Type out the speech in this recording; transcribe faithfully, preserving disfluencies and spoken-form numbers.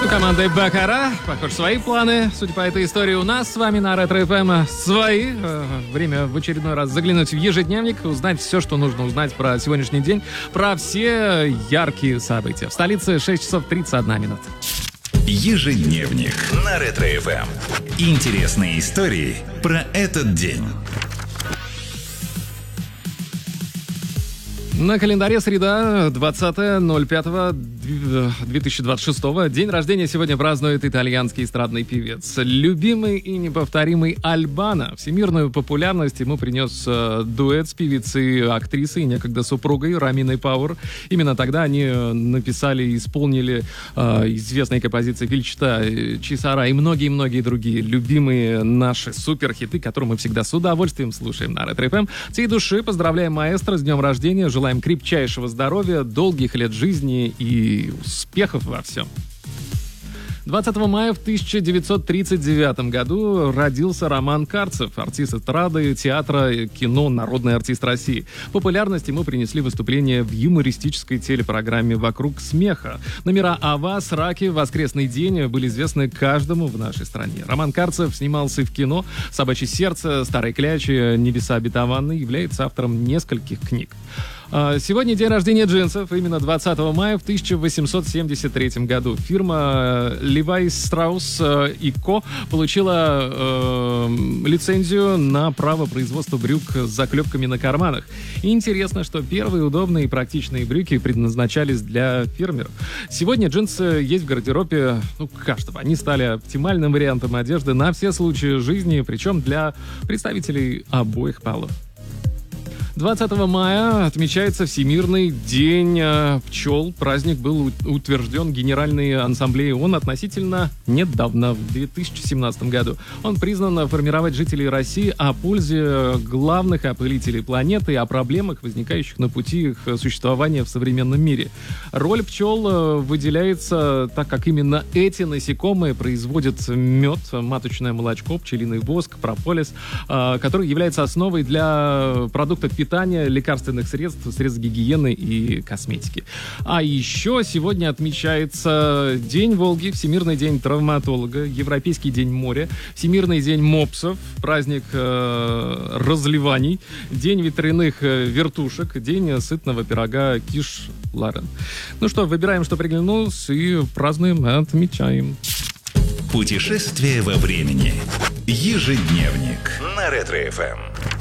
командой Бакара. Похоже, свои планы, судя по этой истории, у нас с вами на Ретро эф эм свои. Время в очередной раз заглянуть в ежедневник, узнать все, что нужно узнать про сегодняшний день, про все яркие события. В столице шесть часов тридцать одна минута. Ежедневник на Ретро эф эм. Интересные истории про этот день. На календаре среда, двадцатое ноль пятое две тысячи двадцать шестого. День рождения сегодня празднует итальянский эстрадный певец. Любимый и неповторимый Альбано. Всемирную популярность ему принес э, дуэт с певицей, актрисой и некогда супругой Роминой Пауэр. Именно тогда они написали и исполнили э, известные композиции Фельдшта, Чисара и многие-многие другие любимые наши суперхиты, которые мы всегда с удовольствием слушаем на Ретро эф эм. От всей души поздравляем маэстро с днем рождения. Желаем крепчайшего здоровья, долгих лет жизни и успехов во всем. двадцатого мая в тысяча девятьсот тридцать девятом году родился Роман Карцев, артист эстрады, театра, кино, народный артист России. Популярность ему принесли выступления в юмористической телепрограмме «Вокруг смеха». Номера «Авас», «Раки», «Воскресный день» были известны каждому в нашей стране. Роман Карцев снимался в кино «Собачье сердце», «Старые клячи», «Небеса обетованные», является автором нескольких книг. Сегодня день рождения джинсов. Именно двадцатого мая в тысяча восемьсот семьдесят третьем году фирма Levi Strauss и Co. получила э, лицензию на право производства брюк с заклепками на карманах. И интересно, что первые удобные и практичные брюки предназначались для фермеров. Сегодня джинсы есть в гардеробе, ну, каждого. Они стали оптимальным вариантом одежды на все случаи жизни, причем для представителей обоих полов. двадцатого мая отмечается Всемирный день э, пчел. Праздник был утвержден Генеральной Ассамблеей ООН относительно недавно, в две тысячи семнадцатом году. Он признан формировать жителей России о пользе главных опылителей планеты и о проблемах, возникающих на пути их существования в современном мире. Роль пчел выделяется, так как именно эти насекомые производят мед, маточное молочко, пчелиный воск, прополис, э, который является основой для продуктов питания, питания, лекарственных средств, средств гигиены и косметики. А еще сегодня отмечается День Волги, Всемирный день травматолога, Европейский день моря, Всемирный день мопсов, праздник э, разливаний, День ветряных э, вертушек, День сытного пирога Киш Ларен. Ну что, выбираем, что приглянулось, и празднуем, отмечаем. Путешествие во времени. Ежедневник на Ретро эф эм.